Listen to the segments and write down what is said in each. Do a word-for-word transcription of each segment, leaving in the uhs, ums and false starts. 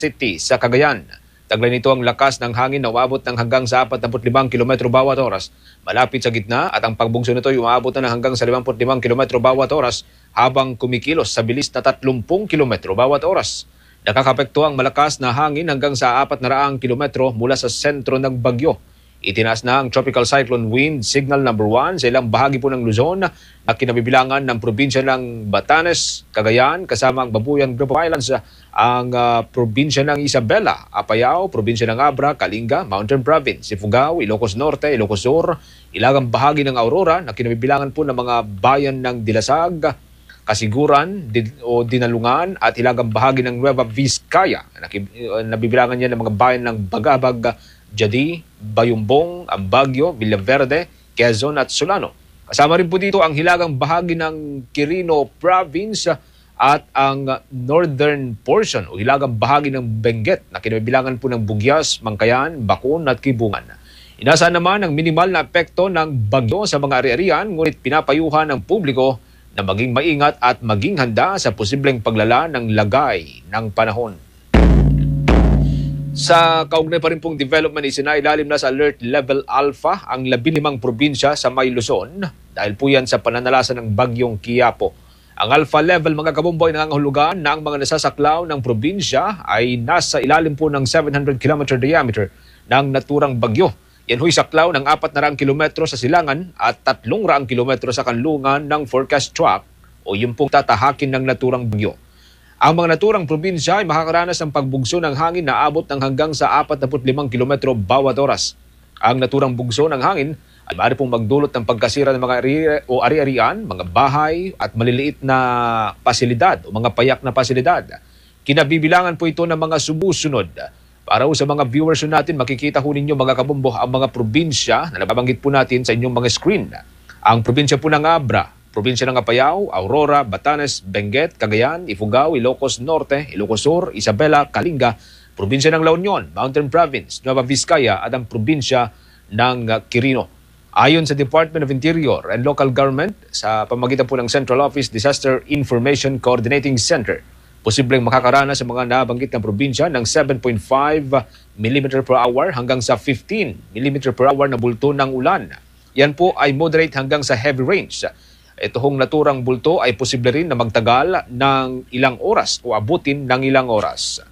City sa Cagayan. Taglay nito ang lakas ng hangin na umabot ng hanggang sa apat na limang kilometro bawat oras malapit sa gitna at ang pagbugso nito ay umabot na ng hanggang sa limampu't limang kilometro bawat oras habang kumikilos sa bilis na tatlumpung kilometro bawat oras. Nakakapekto ang malakas na hangin hanggang sa apat na raang kilometro mula sa sentro ng bagyo. Itinaas na ang Tropical Cyclone Wind Signal number one sa ilang bahagi po ng Luzon na kinabibilangan ng probinsya ng Batanes, Cagayan, kasama ang Babuyan Group of Islands, ang uh, probinsya ng Isabela, Apayao, probinsya ng Abra, Kalinga, Mountain Province, Ifugao, Ilocos Norte, Ilocos Sur, ilagang bahagi ng Aurora na kinabibilangan po ng mga bayan ng Dilasag, Kasiguran di, o Dinalungan at ilagang bahagi ng Nueva Vizcaya. Nabibilangan niya ng mga bayan ng Bagabag, Jadi, Bayumbong, Ambagyo, Villaverde, Quezon at Solano. Kasama rin po dito ang hilagang bahagi ng Quirino Province at ang northern portion o hilagang bahagi ng Benguet na kinabibilangan po ng Bugyas, Mangkayan, Bacon at Kibungan. Inasahan naman ang minimal na epekto ng bagyo sa mga ari-arian, ngunit pinapayuhan ng publiko na maging maingat at maging handa sa posibleng paglala ng lagay ng panahon. Sa kaugnay pa rin pong development, isinailalim na sa Alert Level Alpha ang labinlimang probinsya sa May Luzon dahil po yan sa pananalasan ng bagyong Quiapo. Ang Alpha Level, mga kabombo, ay nangangahulugan na ang mga nasasaklaw ng probinsya ay nasa ilalim po ng seven hundred kilometer diameter ng naturang bagyo. Yan ho'y saklaw ng apat na raang kilometro sa silangan at tatlong raang kilometro sa kanlungan ng forecast track o yung pong tatahakin ng naturang bagyo. Ang mga naturang probinsya ay makakaranas ng pagbugso ng hangin na abot ng hanggang sa apat na limang kilometro bawat oras. Ang naturang bugso ng hangin ay maaari pong magdulot ng pagkasira ng mga ari o ari-arian, mga bahay at maliliit na pasilidad o mga payak na pasilidad. Kinabibilangan po ito ng mga sumusunod. Para sa mga viewers natin, makikita ho ninyo mga kabombo ang mga probinsya na nababanggit po natin sa inyong mga screen. Ang probinsya po ng Abra, probinsya ng Apayao, Aurora, Batanes, Benguet, Cagayan, Ifugao, Ilocos Norte, Ilocos Sur, Isabela, Kalinga, probinsya ng La Union, Mountain Province, Nueva Vizcaya at ang probinsya ng Quirino. Ayon sa Department of Interior and Local Government, sa pamamagitan po ng Central Office Disaster Information Coordinating Center, posibleng makakaranas sa mga nabanggit na probinsya ng seven point five millimeter per hour hanggang sa fifteen millimeter per hour na bulto ng ulan. Yan po ay moderate hanggang sa heavy range. Ito hong naturang bulto ay posible rin na magtagal ng ilang oras o abutin ng ilang oras.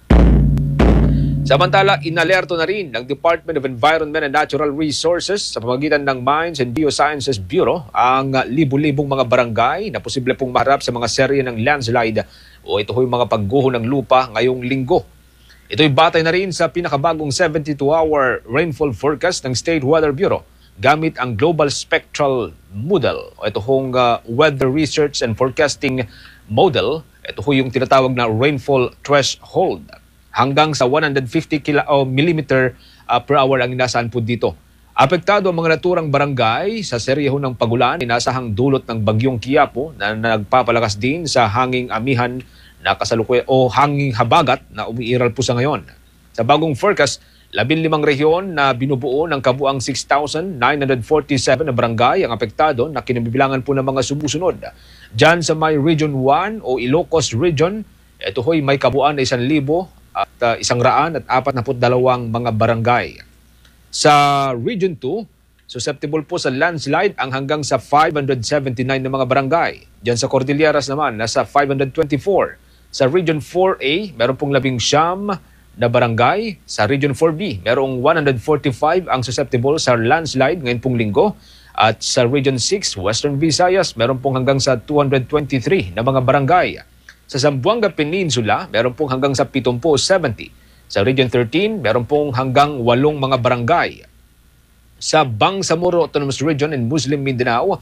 Samantala, inalerto na rin ng Department of Environment and Natural Resources sa pamamagitan ng Mines and Biosciences Bureau ang libu-libong mga barangay na posible pong maharap sa mga serye ng landslide o ito ho'y mga pagguho ng lupa ngayong linggo. Ito'y batay na rin sa pinakabagong seventy-two hour rainfall forecast ng State Weather Bureau gamit ang Global Spectral Model o ito hong uh, Weather Research and Forecasting Model. Ito ho yung tinatawag na rainfall threshold. Hanggang sa one hundred fifty kilo, oh, millimeter uh, per hour ang inaasahan po dito. Apektado ang mga naturang barangay sa serye ho ng pagulan, inasahang dulot ng bagyong Quiapo na nagpapalakas din sa hanging amihan na kasalukuyan o hanging habagat na umiiral po sa ngayon. Sa bagong forecast, labinlimang rehiyon na binubuo ng kabuang six thousand nine hundred forty-seven na barangay ang apektado na kinabibilangan po ng mga sumusunod. Diyan sa may Region one o Ilocos Region, ito ho'y may kabuuan na isang libo at uh, isang raan at apat na dalawang mga barangay. Sa Region two, susceptible po sa landslide ang hanggang sa five hundred seventy-nine na mga barangay. Diyan sa Cordilleras naman, nasa five hundred twenty-four. Sa Region four A, meron pong labing siyam na barangay. Sa Region four B, merong one hundred forty-five ang susceptible sa landslide ngayon pong linggo. At sa Region six, Western Visayas, meron pong hanggang sa two hundred twenty-three na mga barangay. Sa Zamboanga Peninsula, meron pong hanggang sa seventy. Sa Region thirteen, meron pong hanggang walong mga barangay. Sa Bangsamoro Autonomous Region in Muslim Mindanao,